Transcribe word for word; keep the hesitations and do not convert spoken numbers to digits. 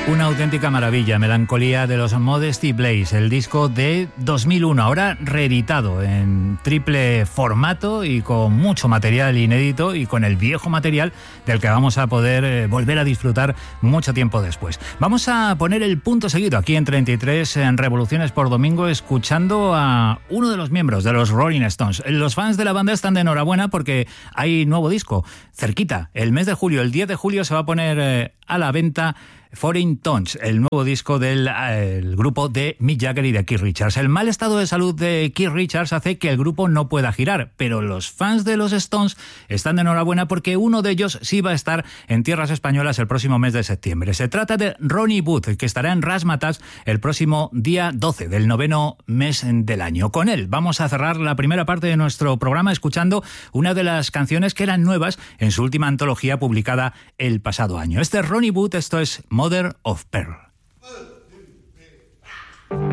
Una auténtica maravilla, Melancolía de los Modesty Blaze, el disco de dos mil uno, ahora reeditado en triple formato y con mucho material inédito y con el viejo material del que vamos a poder eh, volver a disfrutar mucho tiempo después. Vamos a poner el punto seguido aquí en treinta y tres en Revoluciones por Domingo, escuchando a uno de los miembros de los Rolling Stones. Los fans de la banda están de enhorabuena porque hay nuevo disco cerquita. El mes de julio, el diez de julio, se va a poner eh, a la venta Foreign Tongues, el nuevo disco del el grupo de Mick Jagger y de Keith Richards. El mal estado de salud de Keith Richards hace que el grupo no pueda girar, pero los fans de los Stones están de enhorabuena porque uno de ellos sí va a estar en tierras españolas el próximo mes de septiembre. Se trata de Ronnie Wood, que estará en Razzmatazz el próximo día doce del noveno mes del año. Con él vamos a cerrar la primera parte de nuestro programa escuchando una de las canciones que eran nuevas en su última antología publicada el pasado año. Este es Ronnie Wood, esto es Mother of Pearl.